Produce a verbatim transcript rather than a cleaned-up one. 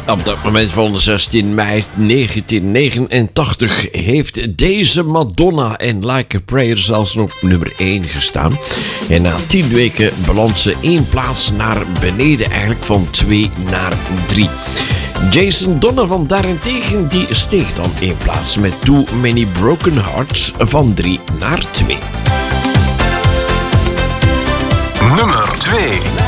Op dat moment van zestien mei negentien negenentachtig heeft deze Madonna en Like a Prayer zelfs op nummer één gestaan. En na tien weken belandt ze één plaats naar beneden, eigenlijk van twee naar drie. Jason Donovan daarentegen die steeg dan één plaats met Too Many Broken Hearts van drie naar twee. Nummer twee.